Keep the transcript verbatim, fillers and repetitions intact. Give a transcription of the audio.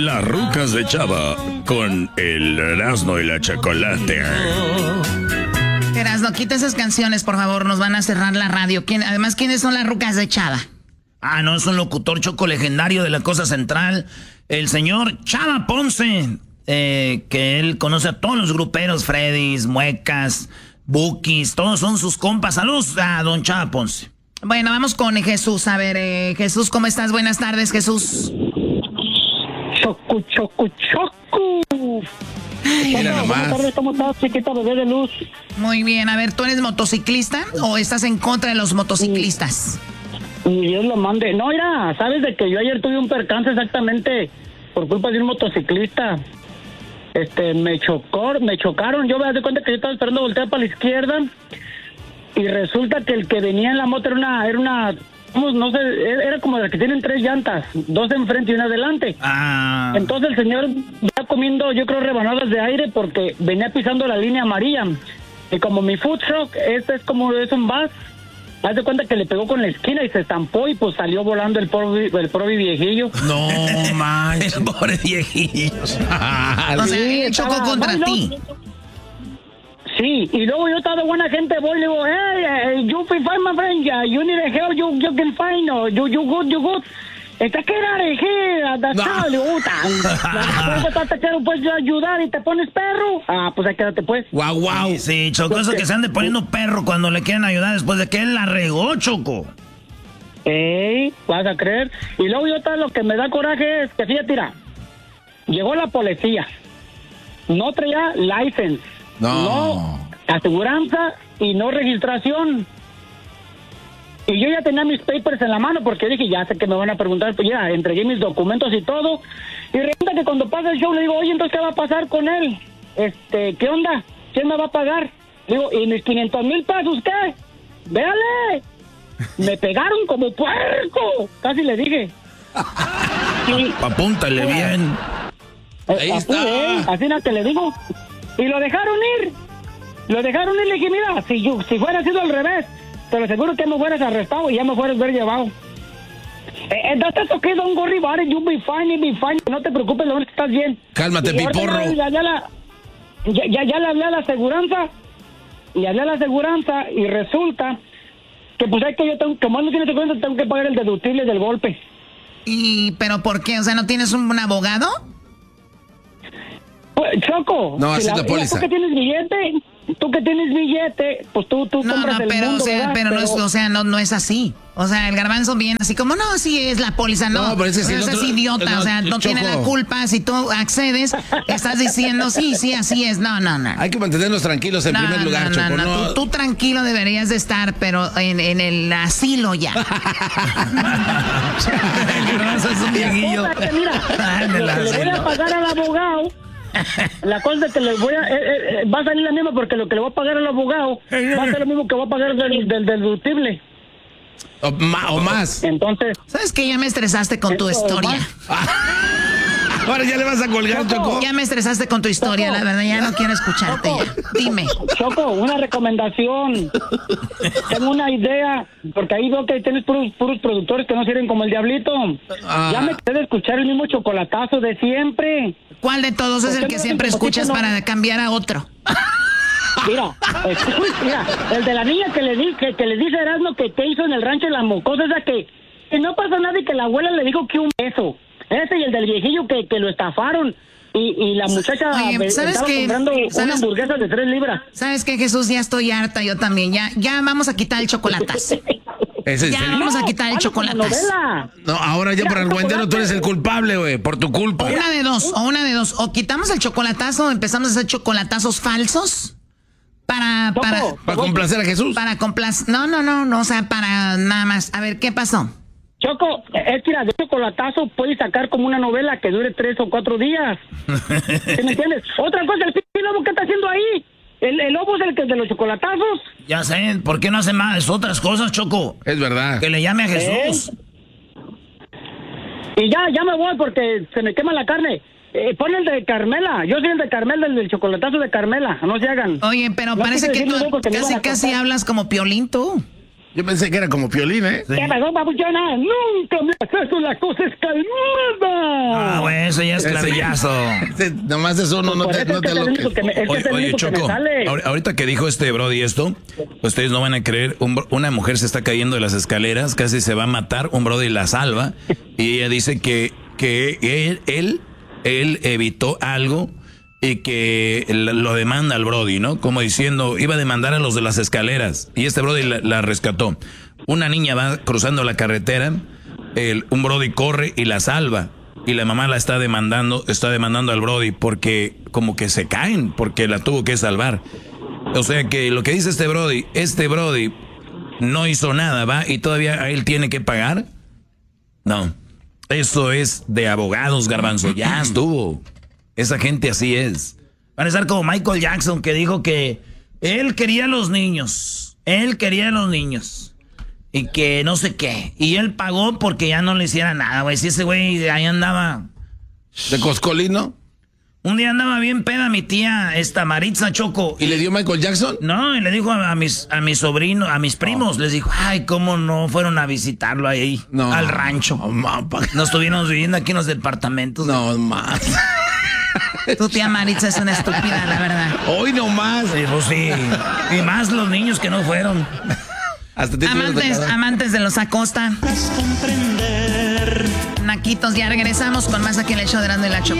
Las rucas de Chava con el Erasmo y la Chocolate. Erasmo, quita esas canciones, por favor, nos van a cerrar la radio. ¿Quién, además, ¿quiénes son las rucas de Chava? Ah, no, es un locutor choco legendario de la Cosa Central. El señor Chava Ponce, eh, que él conoce a todos los gruperos, Freddys, Muecas, Bukis, todos son sus compas. Saludos a don Chava Ponce. Bueno, vamos con Jesús. A ver, eh, Jesús, ¿cómo estás? Buenas tardes, Jesús. Choco, choco, choco. Ay, buenas tardes, ¿cómo estás, chiquita bebé de luz? Muy bien, a ver, ¿tú eres motociclista o estás en contra de los motociclistas? Y Dios lo mande. No, mira, sabes de que yo ayer tuve un percance exactamente por culpa de un motociclista. Este, me chocó, me chocaron. Yo me di cuenta que yo estaba esperando voltear para la izquierda y resulta que el que venía en la moto era una, era una, no sé, era como de las que tienen tres llantas, dos enfrente y una adelante. Ah. Entonces el señor ya comiendo, yo creo, rebanadas de aire porque venía pisando la línea amarilla. Y como mi food truck, este es como es un bus, haz de cuenta que le pegó con la esquina y se estampó y pues salió volando el pobre, el pobre viejillo. No manches, el pobre viejillo. O sea, Sí, él chocó estaba- contra no, ti. Sí, y luego yo estaba de buena gente, voy y le digo, hey, hey, you feel fine, my friend, yeah, you need a help, you, you can find, no, you, you good, you good. Está que era de here, that's all, le digo, "Puta, te quiero pues yo ayudar y te pones perro. Ah, pues ahí quédate pues. Guau, guau. Sí, sí, Choco, eso que se ande poniendo perro cuando le quieren ayudar después de que él la regó, Choco. Ey, vas a creer. Y luego yo tal lo que me da coraje es que fíjate, mira, llegó la policía, no traía license, No. no aseguranza y no registración. Y yo ya tenía mis papers en la mano porque dije, ya sé que me van a preguntar, pues ya entregué mis documentos y todo. Y resulta que cuando pasa el show le digo, oye, entonces ¿qué va a pasar con él? Este, ¿qué onda? ¿Quién me va a pagar? Digo, ¿y mis quinientos mil pesos qué? ¡Véale! Me pegaron como puerco, casi le dije. Y, Apúntale bien. eh, Ahí así, está. eh, así no te le digo. Y lo dejaron ir. Lo dejaron ir, le dije, mira, si, yo, si fuera sido al revés, te lo aseguro que me hubieras arrestado y ya me fueras ver llevado. Eh, eh, that's okay, don't worry about it, you'll be fine, you'll be fine. No te preocupes, lo único que estás bien. Cálmate, Y ahorita piporro. Ya, ya, la, ya, ya, ya le hablé a la aseguranza, le hablé a la aseguranza y resulta que pues es que yo tengo, como no tiene aseguranza, tengo que pagar el deductible del golpe. ¿Y pero por qué? O sea, ¿no tienes un, un abogado? Pues, Choco, No, si así es la mira, póliza. tú que tienes billete, tú que tienes billete, pues tú, tú No, compras no, el pero, mundo, o sea, ¿verdad? pero, no es, o sea, no, no es así. O sea, el garbanzo viene así como, no, sí es la póliza, no. No, pero ese sí, o el sea, es otro- idiota, no, o sea, no Choco. tiene la culpa. Si tú accedes, estás diciendo, sí, sí, así es. No, no, no. Hay que mantenernos tranquilos en No, primer lugar, no, Choco. no, no. No, Tú, tú tranquilo deberías de estar, pero en, en el asilo ya. El garbanzo es un viejillo. La cosa es que, mira, Ay, me lo la que le sé, voy a no. pagar al abogado, la cosa es que le voy a, eh, eh, va a salir la misma porque lo que le voy a pagar al abogado va a ser lo mismo que voy a pagar del, del deductible. o, ma- o más. Entonces, ¿Sabes qué? Ya me estresaste con tu Eso, historia. Ahora ya le vas a colgar, Choco. Ya me estresaste con tu historia, la verdad, ya no quiero escucharte ya. Dime. Choco, una recomendación. Tengo una idea, porque ahí veo que tienes puros, puros productores que no sirven como el diablito. Ah. Ya me quedé de escuchar el mismo chocolatazo de siempre. ¿Cuál de todos es ¿Por el qué que no siempre eres un poquito escuchas no? para cambiar a otro? Mira, escucha, mira, el de la niña que le di, que, que le dice a Erasmo que, que hizo en el rancho de la mocosa, esa que, que no pasa nada y que la abuela le dijo que un beso. Ese y el del viejillo que, que lo estafaron. Y, y la muchacha Oye, ve- ¿sabes estaba qué? comprando una ¿Sabes? hamburguesa de tres libras. ¿Sabes qué, Jesús? Ya estoy harta, yo también. Ya, ya vamos a quitar el chocolatazo. ¿Es en Ya serio? vamos a quitar el hazlo como chocolatazo. novela. No, ahora ya Ya, para el chocolate. guendero tú eres el culpable, güey, por tu culpa. O una de dos, o una de dos. O quitamos el chocolatazo, empezamos a hacer chocolatazos falsos para, Choco, para, Para complacer a Jesús. para complacer. No, no, no, no, o sea, para nada más. A ver, ¿qué pasó? Choco, es que mira, de chocolatazo puedes sacar como una novela que dure tres o cuatro días. ¿Sí me entiendes? Otra cosa, el pinche lobo, ¿qué está haciendo ahí? El, el lobo es el que es de los chocolatazos. Ya sé, ¿por qué no hace más otras cosas, Choco? Es verdad. Que le llame a Jesús. Y ya, ya me voy porque se me quema la carne. Eh, pon el de Carmela. Yo soy el de Carmela, el del chocolatazo de Carmela. No se hagan. Oye, pero No parece quise que decirlo tú yo porque me casi, iban a casi cortar. hablas como Piolín tú. Yo pensé que era como Piolín, ¿eh? ¿Qué pasó, papuchona? Nunca me haces eso, la cosa es calmada. Ah, bueno. Eso ya es clavillazo. Este, nomás es uno, no Por te, eso no es te que es el aloques. único que me- es que es Oye, el oye, único que me Choco, sale. ahor- ahorita que dijo este Brody esto, ustedes no van a creer, un bro- una mujer se está cayendo de las escaleras, casi se va a matar, un Brody la salva, y ella dice que, que él, él, él evitó algo y que lo demanda al Brody, ¿no? Como diciendo, iba a demandar a los de las escaleras, y este Brody la, la rescató. Una niña va cruzando la carretera, el, un Brody corre y la salva. Y la mamá la está demandando, está demandando al Brody porque como que se caen, porque la tuvo que salvar. O sea que lo que dice este Brody, este Brody no hizo nada, ¿va? Y todavía a él tiene que pagar. No, eso es de abogados, Garbanzo, ya estuvo. Esa gente así es. Van a estar como Michael Jackson, que dijo que él quería a los niños. Él quería a los niños. Y que no sé qué. Y él pagó porque ya no le hiciera nada, güey. Si ese güey ahí andaba. ¿De Coscolino? Un día andaba bien peda mi tía, esta Maritza, Choco. ¿Y le dio Michael Jackson? No, y le dijo a, a mis a mis sobrinos, a mis primos, les dijo, ay, cómo no fueron a visitarlo ahí, No. al rancho. No, ma, pa- Nos estuvimos viviendo aquí en los departamentos. no más. Tu tía Maritza es una estúpida, la verdad. Hoy no más. Sí, pues sí. Y más los niños que no fueron. Hasta te Amantes, amantes de los Acosta. Naquitos, ya regresamos con más aquí en el show de Erasmo y la Chocolata.